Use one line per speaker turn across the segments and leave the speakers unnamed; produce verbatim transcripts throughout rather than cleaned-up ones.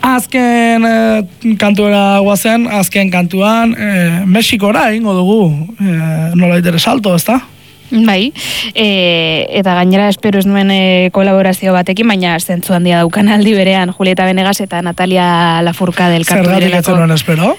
Azken eh, kantuera guazen, azken kantuan, eh, Mexikora ingo dugu, eh, nola itere salto, ezta?
Bai, e, eta gainera espero ez nuen e, kolaborazio batekin, baina zentzu handia daukan aldi berean Julieta Venegas eta Natalia Lafourcade elkartu direlako.
Zergatik etzen nuen espero?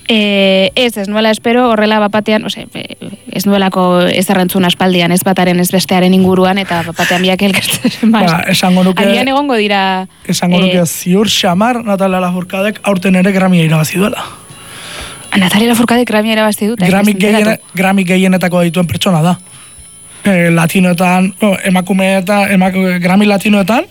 E, ez, ez nuela espero, horrela bapatean, ose, ez nuelako ez errantzun aspaldian, ez bataren ez bestearen inguruan, eta bapatean biak elkartzen.
Ba, esango nuke...
Agian egongo dira...
Esango nuke
e,
ziur xamar Natalia Lafourcadek aurten ere Grammy irabazi duela.
Natalia Lafourcade Grammy irabazi dut.
Grammy, gehien, Grammy gehienetako dituen pertsona da. E, latinoetan, oh, emakume eta emakume, Grammy latinoetan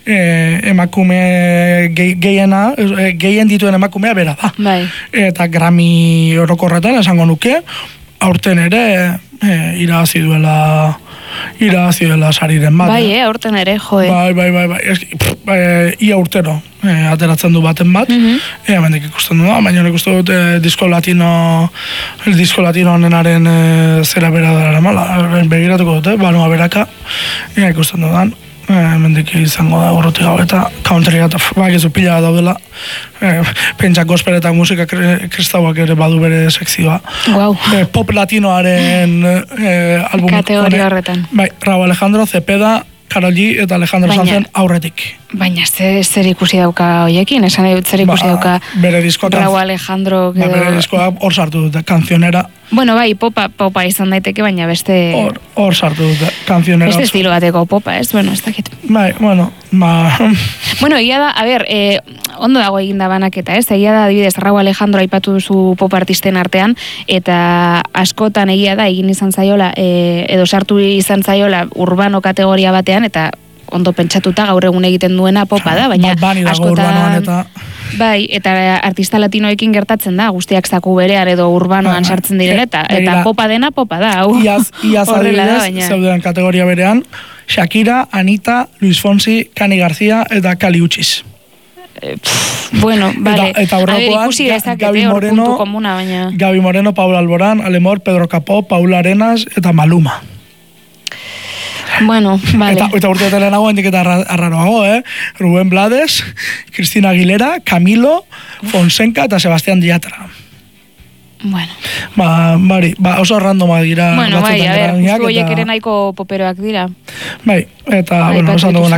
e, emakume ge, gehiena, e, gehien dituen emakumea bera da.
Bai.
Eta Grammy orokorretan esango nuke aurten ere e, irabazi duela irabazi duela sariren bat.
Bai, eh, aurten ere, joe.
Bai, bai, bai, bai. Ez, pff, e, ia urtero e, ateratzen du baten bat. Mm-hmm. E, hemendik ikusten du da, baina ikusten dut e, disko latino el disko latino honenaren e, zera bera dara mala. Begiratuko dute, balua beraka. E, ikusten du da. E, hemendik izango da urruti gau eta country eta bakizu pila daudela. E, pentsa gospel eta musika kristauak ere badu bere sekzioa.
Wow.
E, pop latinoaren e, album.
Kategoria horretan.
Bai, Raúl Alejandro, Cepeda, Karol G eta Alejandro Sanzen aurretik.
Baina zer, zer ikusi dauka hoiekin, esan dut zer ikusi
ba,
dauka
bere diskoa,
Raúl Alejandro.
Ba, bere diskoa hor sartu dute, kanzionera.
Bueno, bai, popa, popa izan daiteke, baina beste...
Hor, hor sartu dute, kanzionera.
Beste estilo bateko popa, ez? Bueno, ez dakit.
Bai, bueno, ba...
Bueno, egia da, a ber, eh, ondo dago egin da banaketa, ez? Egia da, adibidez, Raúl Alejandro aipatu duzu pop artisten artean, eta askotan egia da, egin izan zaiola, eh, edo sartu izan zaiola urbano kategoria batean, eta ondo pentsatuta gaur egun egiten duena popa da, baina
askotan... Eta...
Bai, eta artista latinoekin gertatzen da, guztiak zaku berean edo urbanoan sartzen direla, eta, eta popa dena popa da, hau.
Iaz, iaz adibidez, baina... zeuden kategoria berean, Shakira, Anita, Luis Fonsi, Kani García eta Kali Uchis.
Eh, pff, bueno, vale.
Eta, eta aurrekoan, Gabi Moreno,
komuna, baina...
Gabi Moreno, Paula Alborán, Alemor, Pedro Capó, Paula Arenas eta Maluma.
Bueno, vale.
Eta, eta urte nago hendik eta arraroago, eh? Rubén Blades, Cristina Aguilera, Camilo, Fonseca eta Sebastián Yatra.
Bueno.
Ba, bari, ba, oso randoma dira.
Bueno, bai, a ver, justu horiek ere nahiko poperoak dira.
Bai, eta, bueno, esan dugu